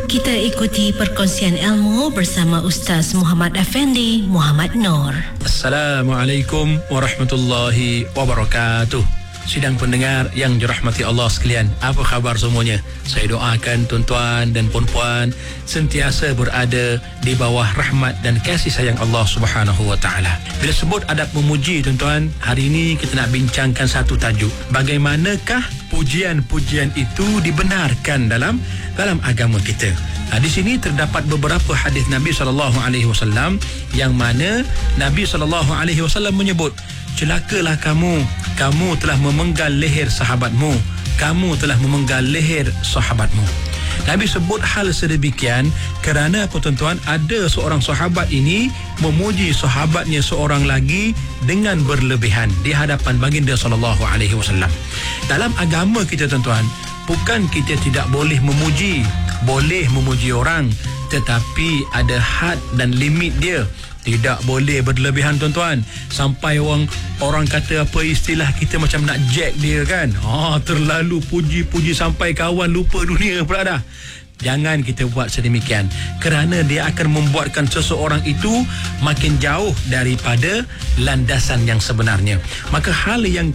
Kita ikuti perkongsian ilmu bersama Ustaz Muhammad Effendi Muhammad Noor. Assalamualaikum warahmatullahi wabarakatuh. Sidang pendengar yang dirahmati Allah sekalian, apa khabar semuanya? Saya doakan tuan-tuan dan puan-puan sentiasa berada di bawah rahmat dan kasih sayang Allah Subhanahu wa taala. Bila sebut adab memuji, tuan-tuan, hari ini kita nak bincangkan satu tajuk. Bagaimanakah pujian-pujian itu dibenarkan dalam agama kita? Di sini terdapat beberapa hadis Nabi SAW yang mana Nabi SAW menyebut, celakalah kamu telah memenggal leher sahabatmu, kamu telah memenggal leher sahabatmu. Nabi sebut hal sedemikian kerana apa, tuan-tuan? Ada seorang sahabat ini memuji sahabatnya seorang lagi dengan berlebihan di hadapan baginda SAW. Dalam agama kita, tuan-tuan, bukan kita tidak boleh memuji, boleh memuji orang, tetapi ada had dan limit dia. Tidak boleh berlebihan, tuan-tuan, sampai orang kata apa, istilah kita macam nak jack dia kan. Terlalu puji-puji sampai kawan lupa dunia pula dah. Jangan kita buat sedemikian, kerana dia akan membuatkan seseorang itu makin jauh daripada landasan yang sebenarnya. Maka hal yang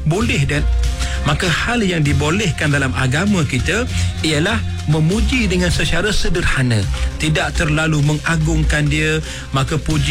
dibolehkan dalam agama kita ialah memuji dengan secara sederhana, tidak terlalu mengagungkan dia. Maka puji